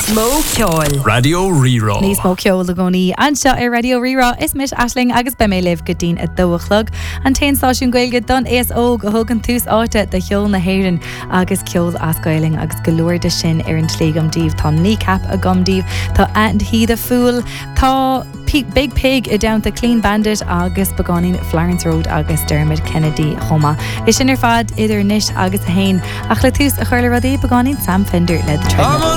Mó Ceol. Radio Rerá. Níos mó ceol a gcónaí anseo ar Radio Rerá is mis Aisling agus be mé libh go dtín a dóchlog an taon stáisiún gailge don ASO go thugann tús áte de cheol na héireann agus ceol ascailing agus go leor de sin ar an tlí gomdíobh tá kneecap a gomdíobh tá Ant He the Fool tá Big Pig i down the Clean Bandit agus beganin Florence Road agus Dermot Kennedy choma. Is sin ar fad idir nish agus a hain ach le tús a chuirle rodí beganin Sam Fender led the train.